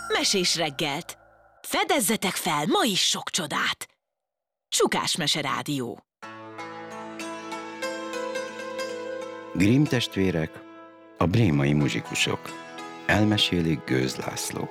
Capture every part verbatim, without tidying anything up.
Mesés reggelt! Fedezzetek fel ma is sok csodát! Csukás Mese Rádió. Grimm testvérek, a brémai muzsikusok. Elmesélik Gőz László.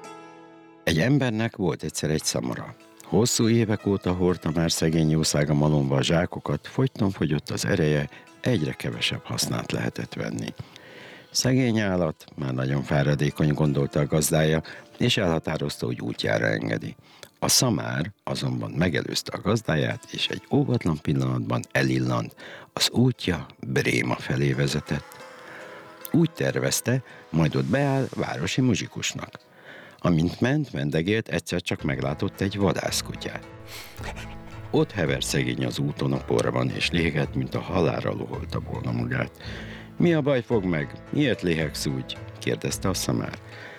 Egy embernek volt egyszer egy szamara. Hosszú évek óta hordta már szegény jószága malomba a zsákokat, fogyton fogyott az ereje, egyre kevesebb hasznát lehetett venni. Szegény állat, már nagyon fáradékony, gondolta a gazdája, és elhatározta, hogy útjára engedi. A szamár azonban megelőzte a gazdáját, és egy óvatlan pillanatban elillant, az útja Bréma felé vezetett. Úgy tervezte, majd ott beáll városi muzsikusnak. Amint ment, mendegélt, egyszer csak meglátott egy vadászkutyát. Ott hever szegény az úton a porban, és léhegett, mint a halálra loholta volna magát. Mi a baj fog meg? Miért léhegsz úgy? Kérdezte a szamár.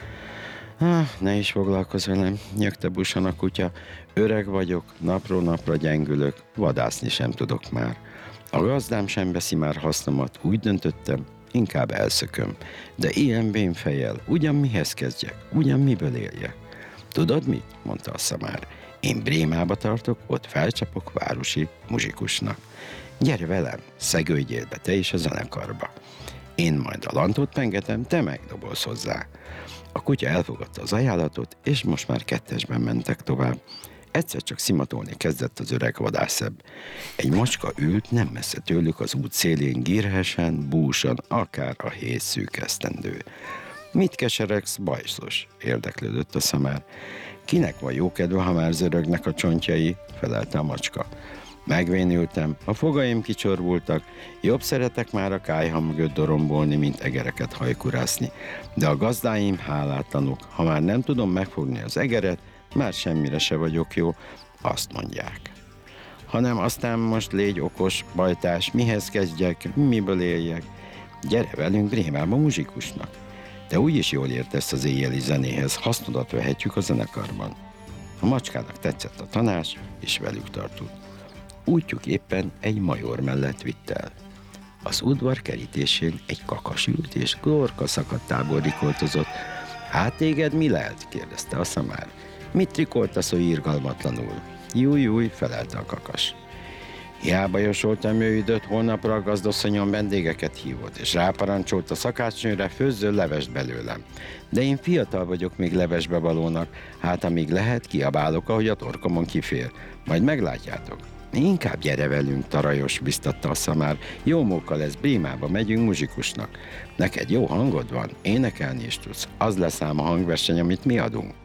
Ah, ne is foglalkozz velem, nyögte busan a kutya. Öreg vagyok, napról napra gyengülök, vadászni sem tudok már. A gazdám sem veszi már hasznomat, úgy döntöttem, inkább elszököm. De ilyen bén fejjel, ugyan mihez kezdjek, ugyan miből éljek? Tudod mit? Mondta a szamár. Én Brémába tartok, ott felcsapok városi muzsikusnak. Gyere velem, szegődjél be te is a zenekarba. Én majd a lantot pengetem, te megdobolsz hozzá. A kutya elfogadta az ajánlatot, és most már kettesben mentek tovább. Egyszer csak szimatolni kezdett az öreg vadászebb. Egy macska ült nem messze tőlük az út szélén, gírhesen, búsan, akár a hét szűk esztendő. Mit keseregsz, bajszos? Érdeklődött a szamár. Kinek van jó kedve, ha már zörögnek a csontjai? Felelte a macska. Megvénültem, a fogaim kicsorbultak, jobb szeretek már a kályha mögött dorombolni, mint egereket hajkurászni. De a gazdáim hálátlanok, ha már nem tudom megfogni az egeret, már semmire se vagyok jó, azt mondják. Hanem aztán most légy okos, bajtás, mihez kezdjek, miből éljek? Gyere velünk Brémába muzsikusnak. Te úgyis jól értesz az éjjeli zenéhez, hasznodat vehetjük a zenekarban. A macskának tetszett a tanács, és velük tartott. Útjuk éppen egy major mellett vitt el. Az udvar kerítésén egy kakas ült, és glórka szakadtából rikoltozott. Hát téged mi lehet? Kérdezte a szamár. Mit trikoltasz oly irgalmatlanul? Júj, júj, felelte a kakas. Hiába jósoltam ő időt, holnapra a gazdasszonyom vendégeket hívott, és ráparancsolt a szakácsnőre, főzzön levest belőlem. De én fiatal vagyok még levesbe valónak, hát amíg lehet, kiabálok, ahogy a torkomon kifér. Majd meglátjátok. Inkább gyere velünk, tarajos, biztatta a szamár. Jó móka lesz, Brémába megyünk muzsikusnak. Neked jó hangod van, énekelni is tudsz. Az lesz ám a hangverseny, amit mi adunk.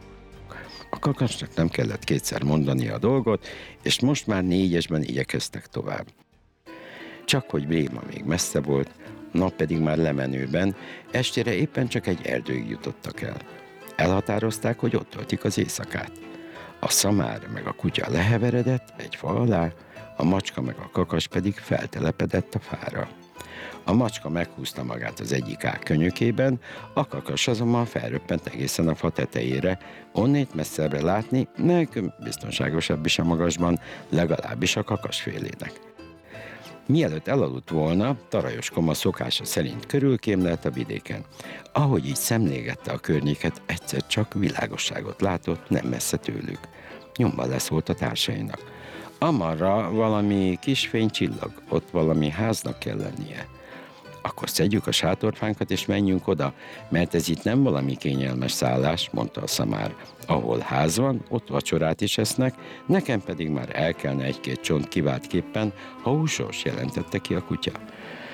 A kakasnak nem kellett kétszer mondani a dolgot, és most már négyesben igyekeztek tovább. Csak hogy Bréma még messze volt, a nap pedig már lemenőben, estére éppen csak egy erdőig jutottak el. Elhatározták, hogy ott töltik az éjszakát. A szamár meg a kutya leheveredett egy fa alá, a macska meg a kakas pedig feltelepedett a fára. A macska meghúzta magát az egyik ág könyökében, a kakas azonban felröppent egészen a fa tetejére, onnét messzebbre látni, meg biztonságosabb is a magasban, legalábbis a kakasfélének. Mielőtt elaludt volna, tarajos koma szokása szerint körülkémlelt a vidéken. Ahogy így szemlégette a környéket, egyszer csak világosságot látott nem messze tőlük. Nyomban leszólt a társainak. Amarra valami kis fény csillag, ott valami háznak kell lennie. Akkor szedjük a sátorfánkat és menjünk oda, mert ez itt nem valami kényelmes szállás, mondta a szamár. Ahol ház van, ott vacsorát is esznek, nekem pedig már el kellene egy-két csont kiváltképpen, ha húsos, jelentette ki a kutya.